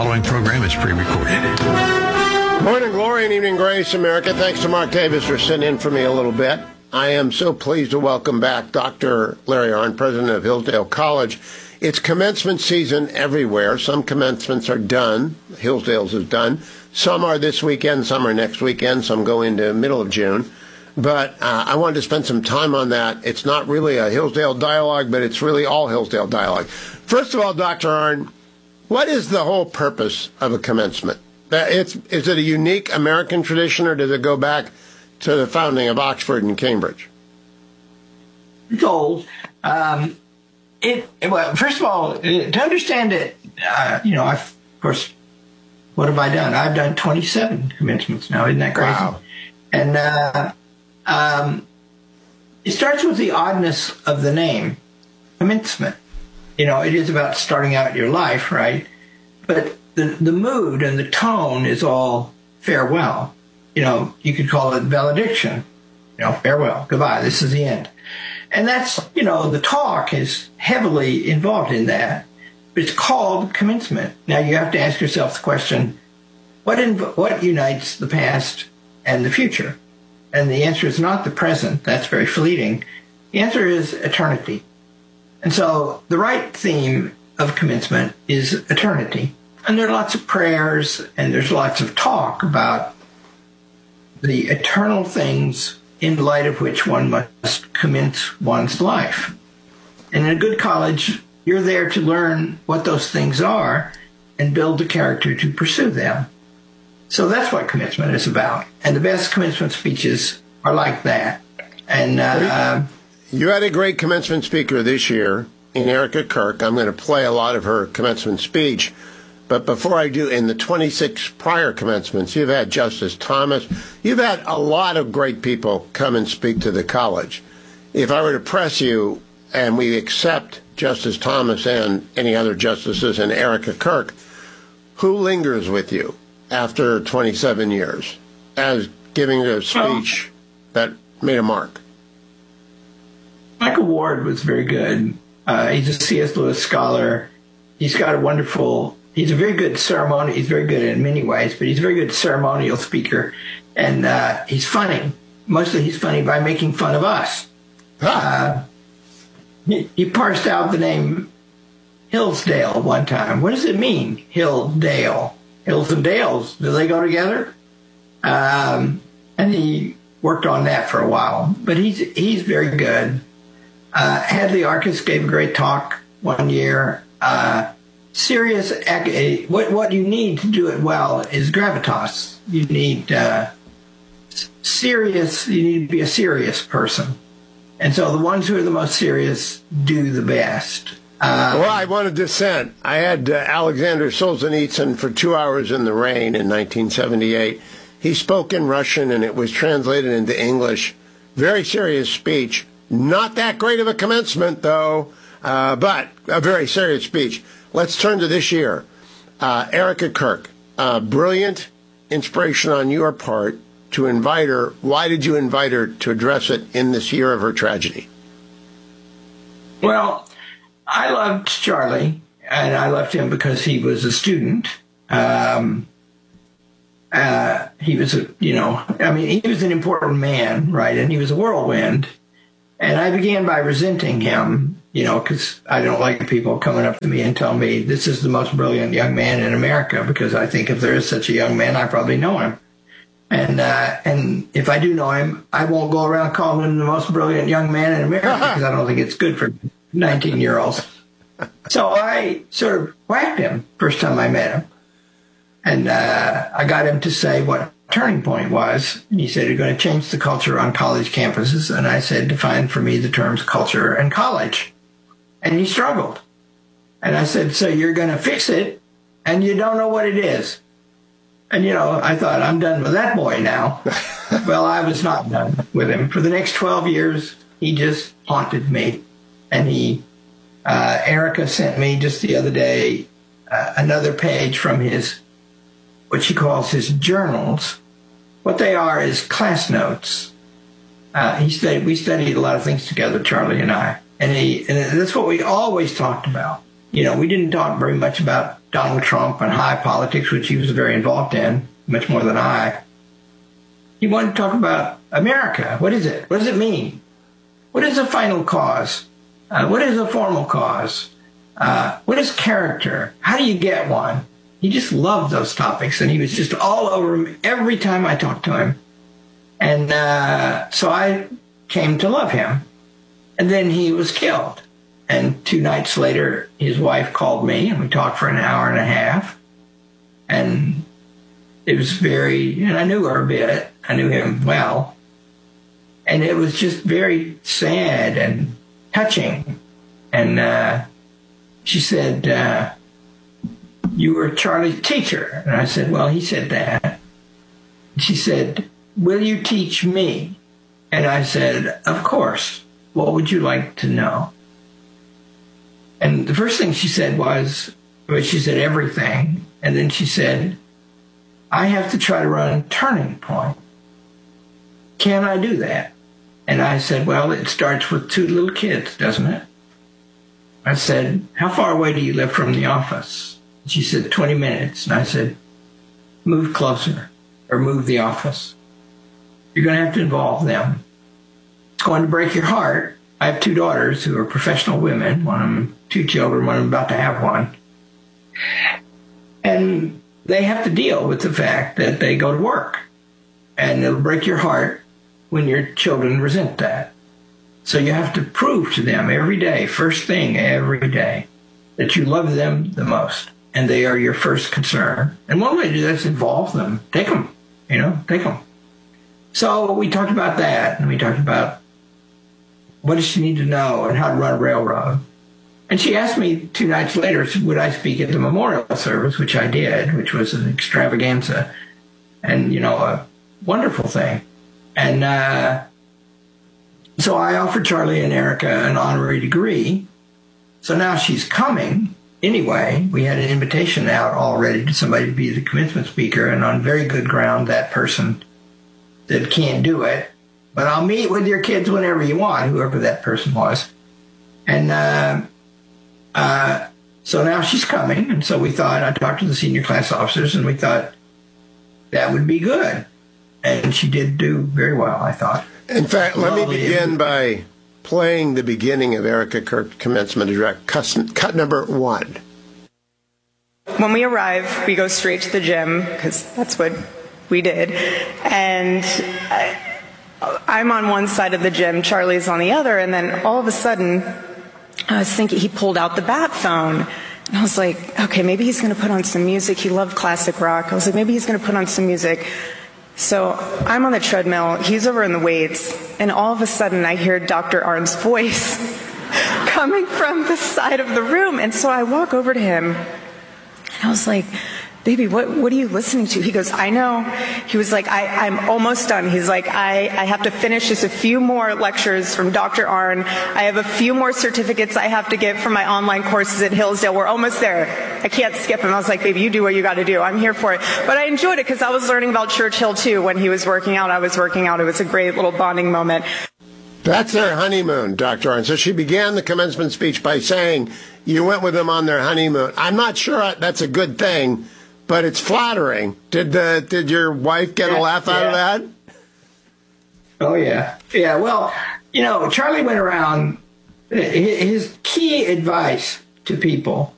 following program is pre-recorded. Morning glory and evening grace, America. Thanks to Mark Davis for sitting in for me a little bit. I am so pleased to welcome back Dr. Larry Arnn, president of Hillsdale College. It's commencement season everywhere. Some commencements are done. Hillsdale's is done. Some are this weekend, some are next weekend, some go into middle of June. But I wanted to spend some time on that. It's not really a Hillsdale dialogue, but it's really all Hillsdale dialogue. First of all, Dr. Arnn, what is the whole purpose of a commencement? Is it a unique American tradition, or does it go back to the founding of Oxford and Cambridge? It's old. Well, first of all, to understand it, of course, what have I done? I've done 27 commencements now. Isn't that crazy? Wow. And it starts with the oddness of the name, commencement. It is about starting out your life, right? But the mood and the tone is all farewell. You could call it valediction. Farewell, goodbye, this is the end. And that's, the talk is heavily involved in that. But it's called commencement. Now you have to ask yourself the question, what unites the past and the future? And the answer is not the present. That's very fleeting. The answer is eternity. And so the right theme of commencement is eternity. And there are lots of prayers and there's lots of talk about the eternal things in light of which one must commence one's life. And in a good college, you're there to learn what those things are and build the character to pursue them. So that's what commencement is about. And the best commencement speeches are like that. And you had a great commencement speaker this year in Erica Kirk. I'm going to play a lot of her commencement speech. But before I do, in the 26 prior commencements, you've had Justice Thomas. You've had a lot of great people come and speak to the college. If I were to press you, and we accept Justice Thomas and any other justices and Erica Kirk, who lingers with you after 27 years as giving a speech that made a mark? Michael Ward was very good. He's a C.S. Lewis scholar. He's got he's a very good ceremony. He's very good in many ways, but he's a very good ceremonial speaker. And he's funny. Mostly he's funny by making fun of us. He parsed out the name Hillsdale one time. What does it mean, Hilldale? Hills and Dales, do they go together? And he worked on that for a while. But he's very good. Hadley Arkes gave a great talk one year. Serious, what you need to do it well is gravitas. You need you need to be a serious person. And so the ones who are the most serious do the best. Well, I want to dissent. I had Alexander Solzhenitsyn for 2 hours in the rain in 1978. He spoke in Russian and it was translated into English. Very serious speech. Not that great of a commencement, though, but a very serious speech. Let's turn to this year. Erica Kirk, brilliant inspiration on your part to invite her. Why did you invite her to address it in this year of her tragedy? Well, I loved Charlie, and I loved him because he was a student. He was he was an important man, right? And he was a whirlwind. And I began by resenting him, because I don't like people coming up to me and telling me this is the most brilliant young man in America, because I think if there is such a young man, I probably know him. And if I do know him, I won't go around calling him the most brilliant young man in America, because I don't think it's good for 19-year-olds. So I sort of whacked him first time I met him. And I got him to say what turning point was. And he said, you're going to change the culture on college campuses. And I said, define for me the terms culture and college. And he struggled. And I said, so you're going to fix it and you don't know what it is. And, I thought, I'm done with that boy now. Well, I was not done with him. For the next 12 years, he just haunted me. And Erica sent me just the other day another page from what she calls his journals. What they are is class notes. We studied a lot of things together, Charlie and I. And that's what we always talked about. We didn't talk very much about Donald Trump and high politics, which he was very involved in, much more than I. He wanted to talk about America. What is it? What does it mean? What is a final cause? What is a formal cause? What is character? How do you get one? He just loved those topics, and he was just all over me every time I talked to him. And so I came to love him. And then he was killed. And 2 nights later, his wife called me, and we talked for an hour and a half. And it was and I knew her a bit. I knew him well. And it was just very sad and touching. And she said, you were Charlie's teacher. And I said, well, he said that. She said, will you teach me? And I said, of course. What would you like to know? And the first thing she said she said everything. And then she said, I have to try to run Turning Point. Can I do that? And I said, well, it starts with 2 little kids, doesn't it? I said, how far away do you live from the office? She said, 20 minutes. And I said, move closer or move the office. You're going to have to involve them. It's going to break your heart. I have 2 daughters who are professional women, one of them 2 children, one of them about to have one. And they have to deal with the fact that they go to work. And it'll break your heart when your children resent that. So you have to prove to them every day, first thing every day, that you love them the most. And they are your first concern. And one way to do that is involve them. Take them. So we talked about that. And we talked about what does she need to know and how to run a railroad. And she asked me 2 nights later, would I speak at the memorial service, which I did, which was an extravaganza and, a wonderful thing. And so I offered Charlie and Erica an honorary degree. So now she's coming. Anyway, we had an invitation out already to somebody to be the commencement speaker, and on very good ground, that person said, can't do it. But I'll meet with your kids whenever you want, whoever that person was. And so now she's coming. And so I talked to the senior class officers, and we thought that would be good. And she did do very well, I thought. In fact, let me begin by playing the beginning of Erica Kirk's commencement address, cut number 1. When we arrive, we go straight to the gym, because that's what we did. And I'm on one side of the gym, Charlie's on the other, and then all of a sudden, I was thinking he pulled out the bat phone. And I was like, okay, maybe he's going to put on some music. He loved classic rock. I was like, maybe he's going to put on some music. So I'm on the treadmill. He's over in the weights. And all of a sudden, I hear Dr. Arndt's voice coming from the side of the room. And so I walk over to him, and I was like, baby, what are you listening to? He goes, I know. He was like, I'm almost done. He's like, I have to finish just a few more lectures from Dr. Arndt. I have a few more certificates I have to get from my online courses at Hillsdale. We're almost there. I can't skip him. I was like, baby, you do what you got to do. I'm here for it. But I enjoyed it because I was learning about Churchill too. When he was working out, I was working out. It was a great little bonding moment. That's their honeymoon, Dr. Arndt. So she began the commencement speech by saying, you went with them on their honeymoon. I'm not sure that's a good thing, but it's flattering. Did your wife get a laugh out of that? Oh, yeah. Yeah, well, Charlie went around. His key advice to people